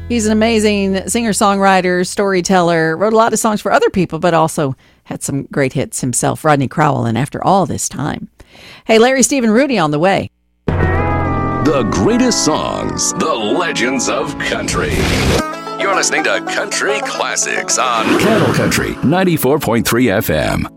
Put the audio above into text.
He's an amazing singer-songwriter, storyteller, wrote a lot of songs for other people, but also had some great hits himself, Rodney Crowell, and After All This Time. Hey, Larry, Steve, and Rudy on the way. The greatest songs, the legends of country. You're listening to Country Classics on Cattle Country 94.3 FM.